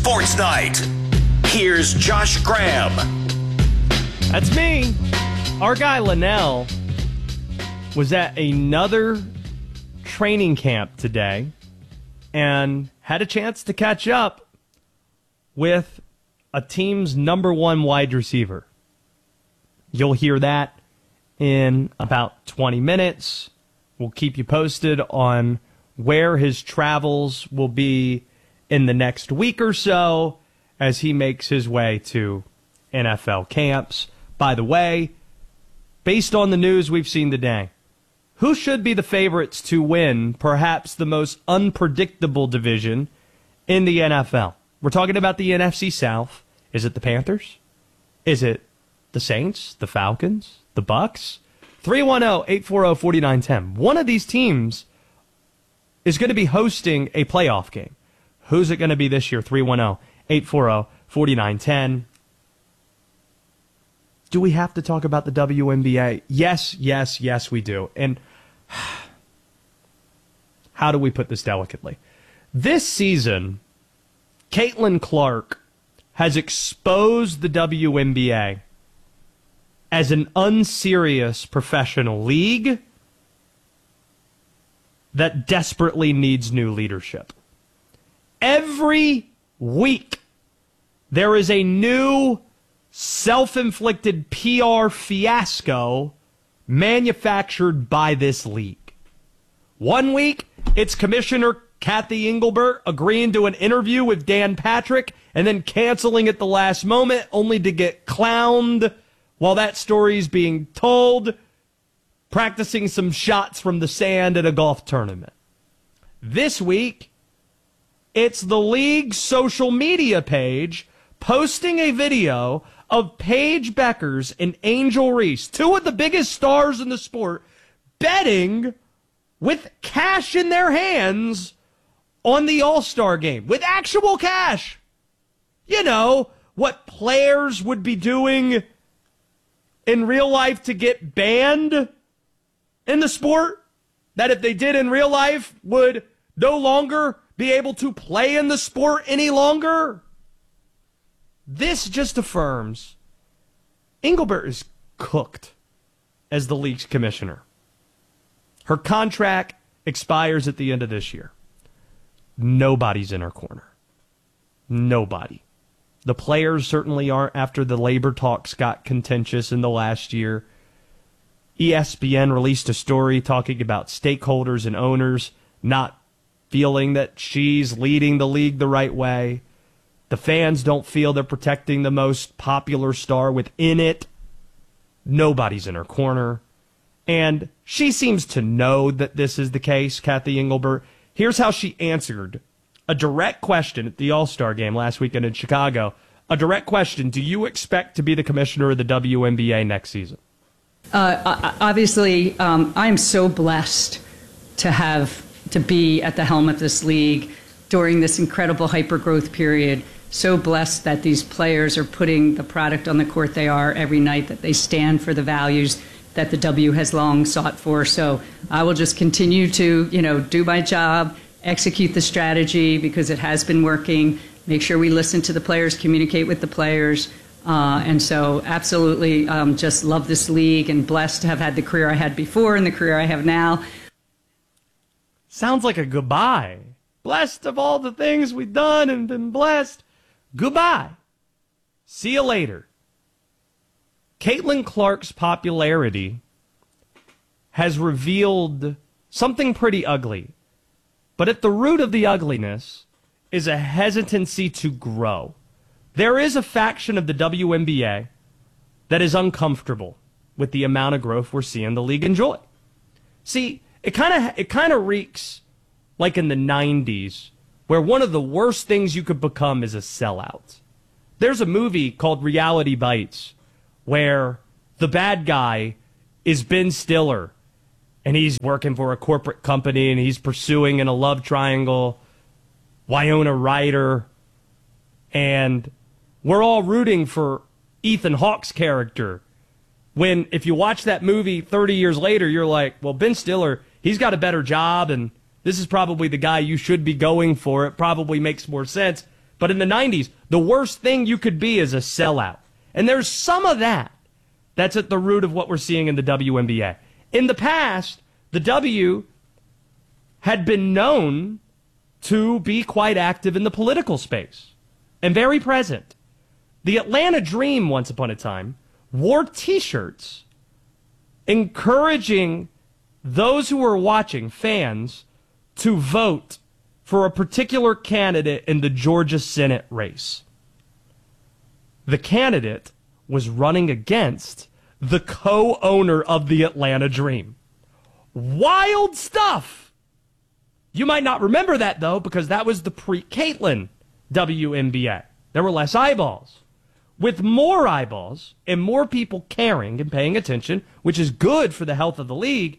Sports Night. Here's Josh Graham. That's me. Our guy Linnell was at another training camp today and had a chance to catch up with a team's number one wide receiver. You'll hear that in about 20 minutes. We'll keep you posted on where his travels will be in the next week or so as he makes his way to NFL camps. By the way, based on the news we've seen today, who should be the favorites to win perhaps the most unpredictable division in the NFL? We're talking about the NFC South. Is it the Panthers? Is it the Saints, the Falcons, the Bucks? 310-840-4910. One of these teams is going to be hosting a playoff game. Who's it going to be this year? 310-840-4910. Do we have to talk about the WNBA? Yes, we do. And how do we put this delicately? This season, Caitlin Clark has exposed the WNBA as an unserious professional league that desperately needs new leadership. Every week, there is a new self-inflicted PR fiasco manufactured by this league. One week, it's Commissioner Kathy Engelbert agreeing to an interview with Dan Patrick and then canceling at the last moment only to get clowned while that story is being told, practicing some shots from the sand at a golf tournament. This week, it's the league's social media page posting a video of Paige Beckers and Angel Reese, two of the biggest stars in the sport, betting with cash in their hands on the All-Star game. With actual cash. You know, what players would be doing in real life to get banned in the sport, that if they did in real life would no longer be able to play in the sport any longer. This just affirms Engelbert is cooked as the league's commissioner. Her contract expires at the end of this year. Nobody's in her corner. Nobody. The players certainly aren't after the labor talks got contentious in the last year. ESPN released a story talking about stakeholders and owners not feeling that she's leading the league the right way. The fans don't feel they're protecting the most popular star within it. Nobody's in her corner. And she seems to know that this is the case, Kathy Engelbert. Here's how she answered a direct question at the All-Star game last weekend in Chicago. A direct question: do you expect to be the commissioner of the WNBA next season? Obviously, I am so blessed to be at the helm of this league during this incredible hyper-growth period. So blessed that these players are putting the product on the court they are every night, that they stand for the values that the W has long sought for. So I will just continue to, do my job, execute the strategy because it has been working, make sure we listen to the players, communicate with the players. And so absolutely just love this league and blessed to have had the career I had before and the career I have now. Sounds like a goodbye. Blessed of all the things we've done and been blessed. Goodbye. See you later. Caitlin Clark's popularity has revealed something pretty ugly. But at the root of the ugliness is a hesitancy to grow. There is a faction of the WNBA that is uncomfortable with the amount of growth we're seeing the league enjoy. See, it kind of reeks like in the 90s, where one of the worst things you could become is a sellout. There's a movie called Reality Bites where the bad guy is Ben Stiller, and he's working for a corporate company, and he's pursuing in a love triangle Winona Ryder, and we're all rooting for Ethan Hawke's character. When, if you watch that movie 30 years later, you're like, well, Ben Stiller, he's got a better job, and this is probably the guy you should be going for. It probably makes more sense. But in the 90s, the worst thing you could be is a sellout. And there's some of that's at the root of what we're seeing in the WNBA. In the past, the W had been known to be quite active in the political space and very present. The Atlanta Dream, once upon a time, wore T-shirts encouraging those who were watching, fans, to vote for a particular candidate in the Georgia Senate race. The candidate was running against the co-owner of the Atlanta Dream. Wild stuff! You might not remember that, though, because that was the pre-Caitlin WNBA. There were less eyeballs. With more eyeballs and more people caring and paying attention, which is good for the health of the league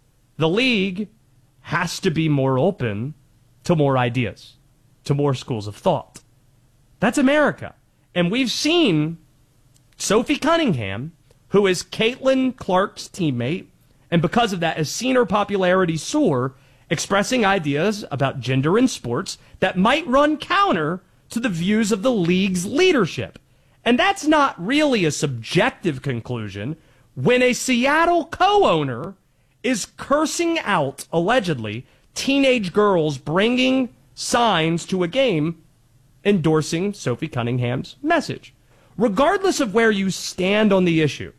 has to be more open to more ideas, to more schools of thought. That's America. And we've seen Sophie Cunningham, who is Caitlin Clark's teammate, and because of that has seen her popularity soar, expressing ideas about gender in sports that might run counter to the views of the league's leadership. And that's not really a subjective conclusion when a Seattle co-owner is cursing out, allegedly, teenage girls bringing signs to a game endorsing Sophie Cunningham's message. Regardless of where you stand on the issue,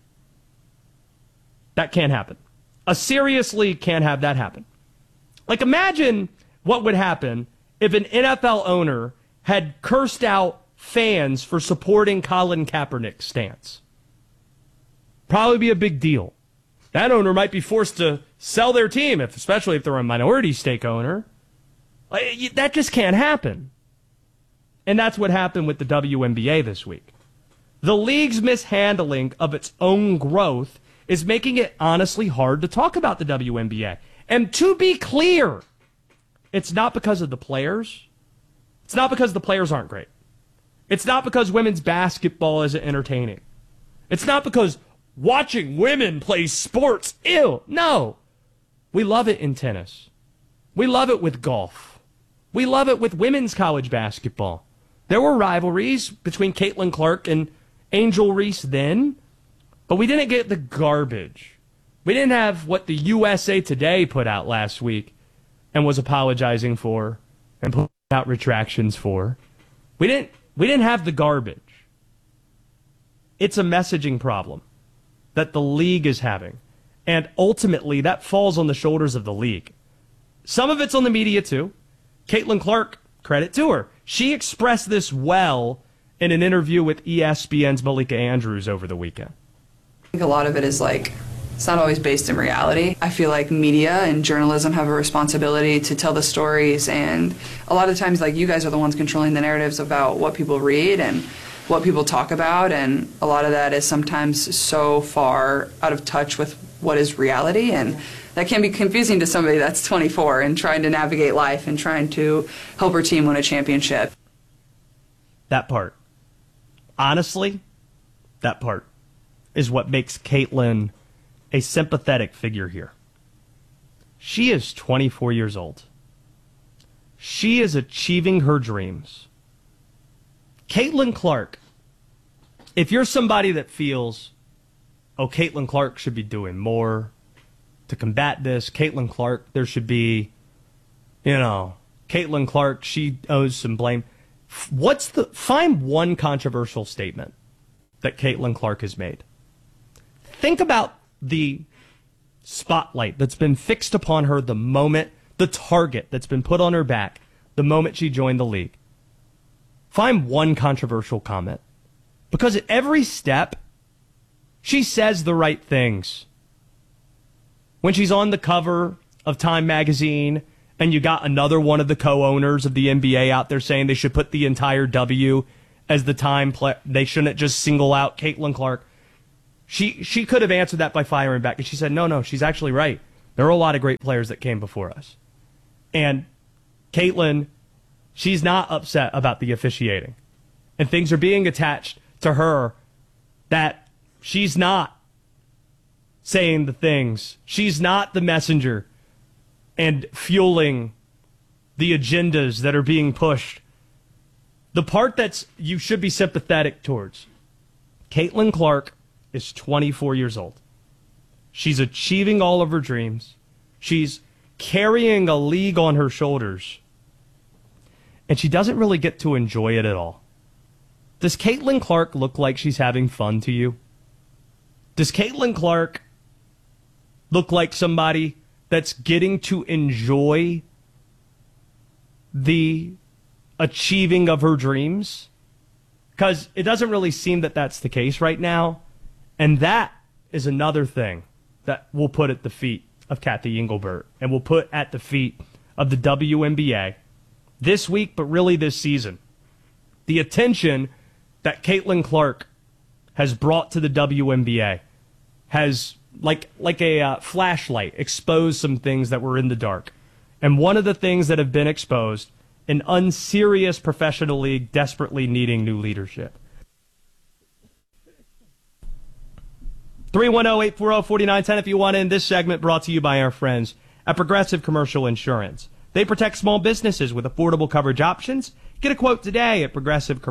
that can't happen. A serious league can't have that happen. Like, imagine what would happen if an NFL owner had cursed out fans for supporting Colin Kaepernick's stance. Probably be a big deal. That owner might be forced to sell their team, especially if they're a minority stake owner. That just can't happen. And that's what happened with the WNBA this week. The league's mishandling of its own growth is making it honestly hard to talk about the WNBA. And to be clear, it's not because of the players. It's not because the players aren't great. It's not because women's basketball isn't entertaining. It's not because watching women play sports, ew. No. We love it in tennis. We love it with golf. We love it with women's college basketball. There were rivalries between Caitlin Clark and Angel Reese then, but we didn't get the garbage. We didn't have what the USA Today put out last week and was apologizing for and put out retractions for. We didn't have the garbage. It's a messaging problem that the league is having. And ultimately, that falls on the shoulders of the league. Some of it's on the media, too. Caitlin Clark, credit to her. She expressed this well in an interview with ESPN's Malika Andrews over the weekend. I think a lot of it is it's not always based in reality. I feel like media and journalism have a responsibility to tell the stories, and a lot of times you guys are the ones controlling the narratives about what people read and what people talk about, and a lot of that is sometimes so far out of touch with what is reality, and that can be confusing to somebody that's 24 and trying to navigate life and trying to help her team win a championship. That part. Honestly, that part is what makes Caitlin a sympathetic figure here. She is 24 years old. She is achieving her dreams. Caitlin Clark, if you're somebody that feels, oh, Caitlin Clark should be doing more to combat this, Caitlin Clark, there should be, Caitlin Clark, she owes some blame. Find one controversial statement that Caitlin Clark has made. Think about the spotlight that's been fixed upon her the target that's been put on her back the moment she joined the league. Find one controversial comment. Because at every step, she says the right things. When she's on the cover of Time magazine and you got another one of the co-owners of the NBA out there saying they should put the entire W as the Time play, they shouldn't just single out Caitlin Clark. She could have answered that by firing back, and she said, no, she's actually right. There are a lot of great players that came before us. And Caitlin, she's not upset about the officiating. And things are being attached to her that she's not saying the things. She's not the messenger and fueling the agendas that are being pushed The part that's you should be sympathetic towards. Caitlin Clark is 24 years old. She's achieving all of her dreams. She's carrying a league on her shoulders. And she doesn't really get to enjoy it at all. Does Caitlin Clark look like she's having fun to you? Does Caitlin Clark look like somebody that's getting to enjoy the achieving of her dreams? Because it doesn't really seem that that's the case right now. And that is another thing that we'll put at the feet of Kathy Engelbert and we'll put at the feet of the WNBA this week, but really this season. The attention that Caitlin Clark has brought to the WNBA has, like a flashlight, exposed some things that were in the dark. And one of the things that have been exposed, an unserious professional league desperately needing new leadership. 310-840-4910 if you want in. This segment brought to you by our friends at Progressive Commercial Insurance. They protect small businesses with affordable coverage options. Get a quote today at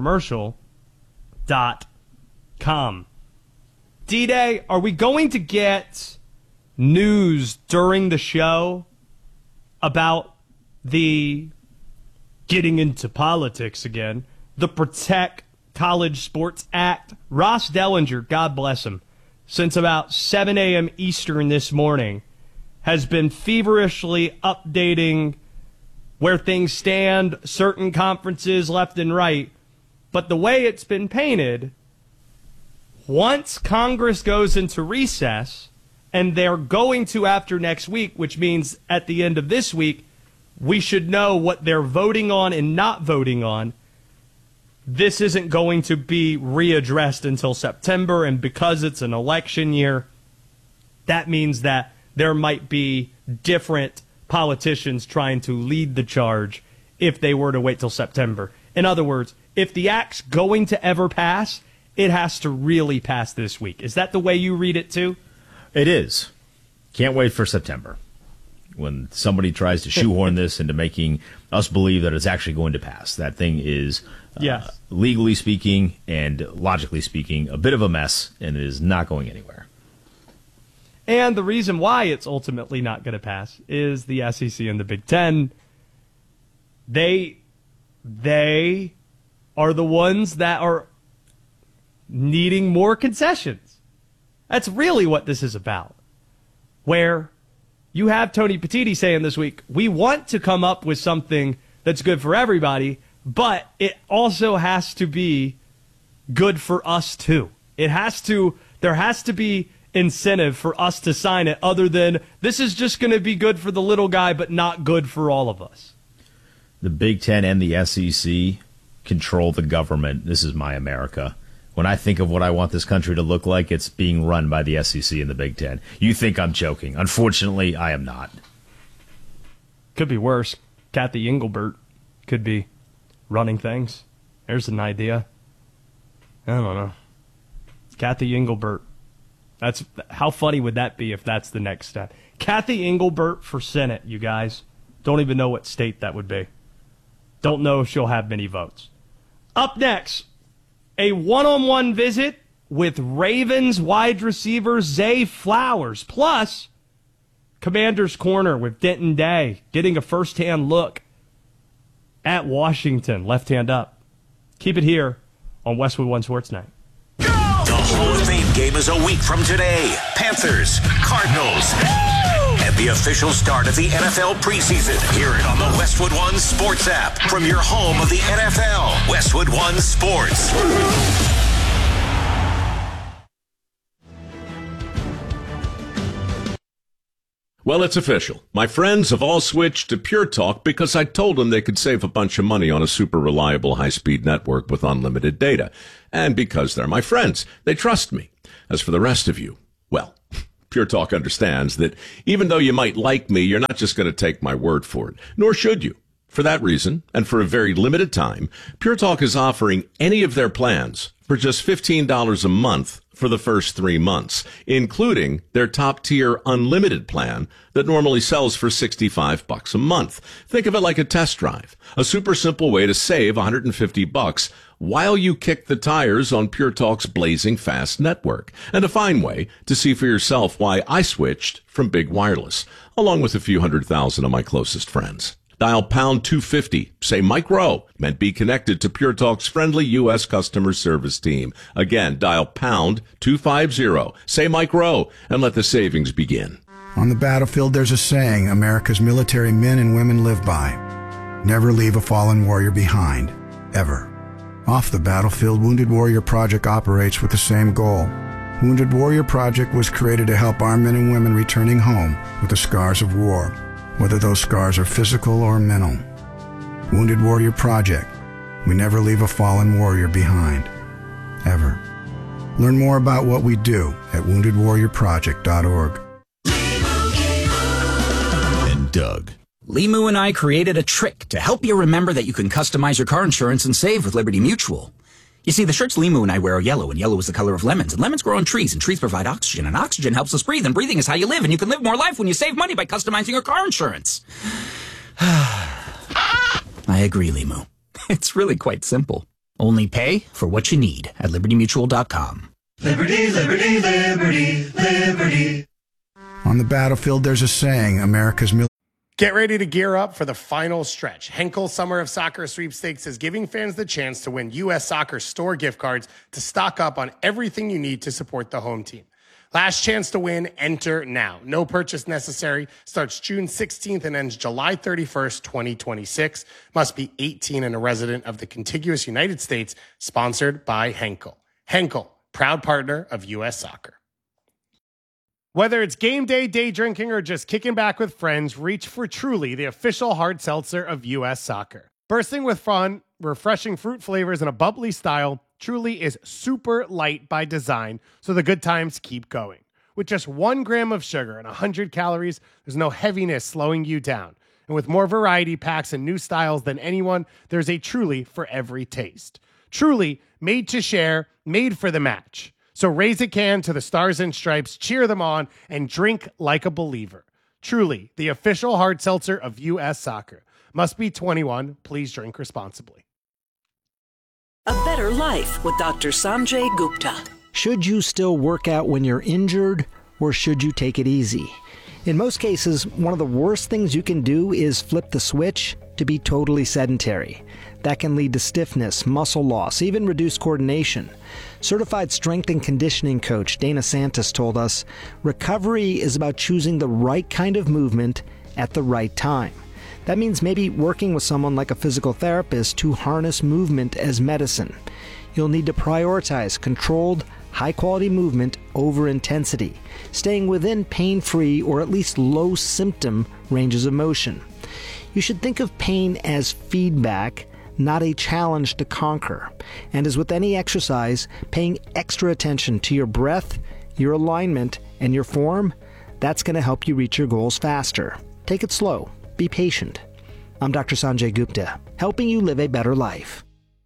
progressivecommercial.com. D-Day, are we going to get news during the show about the getting into politics again, the Protect College Sports Act? Ross Dellinger, God bless him, since about 7 a.m. Eastern this morning, has been feverishly updating where things stand, certain conferences left and right. But the way it's been painted, once Congress goes into recess, and they're going to after next week, which means at the end of this week, we should know what they're voting on and not voting on. This isn't going to be readdressed until September, and because it's an election year, that means that there might be different politicians trying to lead the charge if they were to wait till September. In other words, if the act's going to ever pass, it has to really pass this week. Is that the way you read it too? It is. Can't wait for September, when somebody tries to shoehorn this into making us believe that it's actually going to pass. That thing is, yes, legally speaking and logically speaking, a bit of a mess, and it is not going anywhere. And the reason why it's ultimately not going to pass is the SEC and the Big Ten. They are the ones that are needing more concessions. That's really what this is about. Where you have Tony Petitti saying this week, we want to come up with something that's good for everybody, but it also has to be good for us too. There has to be incentive for us to sign it, other than this is just going to be good for the little guy but not good for all of us. The Big Ten and the SEC control the government. This is my America. When I think of what I want this country to look like, it's being run by the SEC and the Big Ten. You think I'm joking. Unfortunately, I am not. Could be worse. Kathy Engelbert could be running things. There's an idea. I don't know. Kathy Engelbert. That's how funny would that be if that's the next step? Kathy Engelbert for Senate, you guys. Don't even know what state that would be. Don't know if she'll have many votes. Up next, a one-on-one visit with Ravens wide receiver Zay Flowers. Plus, Commander's Corner with Denton Day, getting a first-hand look at Washington, left hand up. Keep it here on Westwood One Sports Night. The Hall of Fame game is a week from today. Panthers, Cardinals, and the official start of the NFL preseason. Hear it on the Westwood One Sports app from your home of the NFL. Westwood One Sports. Well, it's official. My friends have all switched to Pure Talk because I told them they could save a bunch of money on a super reliable high-speed network with unlimited data. And because they're my friends, they trust me. As for the rest of you, well, Pure Talk understands that even though you might like me, you're not just going to take my word for it, nor should you. For that reason, and for a very limited time, Pure Talk is offering any of their plans for just $15 a month for the first 3 months, including their top-tier unlimited plan that normally sells for $65 a month. Think of it like a test drive, a super simple way to save $150 while you kick the tires on Pure Talk's blazing fast network, and a fine way to see for yourself why I switched from Big Wireless, along with a few 100,000 of my closest friends. Dial pound 250, say Mike Rowe, and be connected to Pure Talk's friendly U.S. customer service team. Again, dial pound 250, say Mike Rowe, and let the savings begin. On the battlefield, there's a saying America's military men and women live by. Never leave a fallen warrior behind, ever. Off the battlefield, Wounded Warrior Project operates with the same goal. Wounded Warrior Project was created to help our men and women returning home with the scars of war, whether those scars are physical or mental. Wounded Warrior Project. We never leave a fallen warrior behind, ever. Learn more about what we do at woundedwarriorproject.org. And Doug. Limu and I created a trick to help you remember that you can customize your car insurance and save with Liberty Mutual. You see, the shirts Limu and I wear are yellow, and yellow is the color of lemons, and lemons grow on trees, and trees provide oxygen, and oxygen helps us breathe, and breathing is how you live, and you can live more life when you save money by customizing your car insurance. I agree, Limu. It's really quite simple. Only pay for what you need at libertymutual.com. Liberty, liberty, liberty, liberty. On the battlefield, there's a saying America's military. Get ready to gear up for the final stretch. Henkel Summer of Soccer Sweepstakes is giving fans the chance to win U.S. Soccer store gift cards to stock up on everything you need to support the home team. Last chance to win, enter now. No purchase necessary. Starts June 16th and ends July 31st, 2026. Must be 18 and a resident of the contiguous United States. Sponsored by Henkel. Henkel, proud partner of U.S. Soccer. Whether it's game day, day drinking, or just kicking back with friends, reach for Truly, the official hard seltzer of U.S. Soccer. Bursting with fun, refreshing fruit flavors, and a bubbly style, Truly is super light by design, so the good times keep going. With just 1 gram of sugar and 100 calories, there's no heaviness slowing you down. And with more variety packs and new styles than anyone, there's a Truly for every taste. Truly, made to share, made for the match. So raise a can to the Stars and Stripes, cheer them on, and drink like a believer. Truly, the official hard seltzer of U.S. Soccer. Must be 21. Please drink responsibly. A better life with Dr. Sanjay Gupta. Should you still work out when you're injured, or should you take it easy? In most cases, one of the worst things you can do is flip the switch to be totally sedentary. That can lead to stiffness, muscle loss, even reduced coordination. Certified strength and conditioning coach Dana Santos told us, recovery is about choosing the right kind of movement at the right time. That means maybe working with someone like a physical therapist to harness movement as medicine. You'll need to prioritize controlled, high-quality movement over intensity, staying within pain-free or at least low-symptom ranges of motion. You should think of pain as feedback, not a challenge to conquer. And as with any exercise, paying extra attention to your breath, your alignment, and your form, that's going to help you reach your goals faster. Take it slow. Be patient. I'm Dr. Sanjay Gupta, helping you live a better life.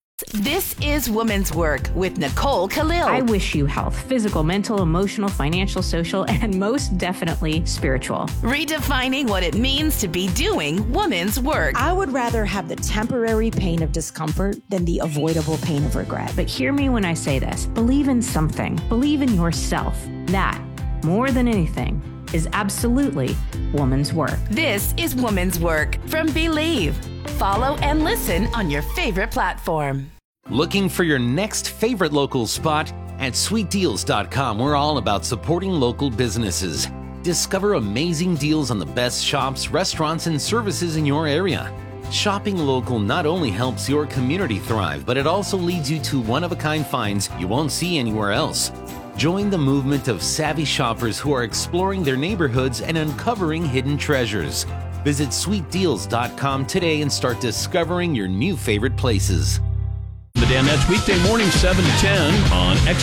This is Women's Work with Nicole Khalil. I wish you health, physical, mental, emotional, financial, social, and most definitely spiritual. Redefining what it means to be doing women's work. I would rather have the temporary pain of discomfort than the avoidable pain of regret. But hear me when I say this. Believe in something. Believe in yourself. That, more than anything, is absolutely woman's work. This is Woman's Work from Believe. Follow and listen on your favorite platform. Looking for your next favorite local spot? At sweetdeals.com, we're all about supporting local businesses. Discover amazing deals on the best shops, restaurants, and services in your area. Shopping local not only helps your community thrive, but it also leads you to one-of-a-kind finds you won't see anywhere else. Join the movement of savvy shoppers who are exploring their neighborhoods and uncovering hidden treasures. Visit sweetdeals.com today and start discovering your new favorite places. The Danettes weekday morning 7 to 10 on X.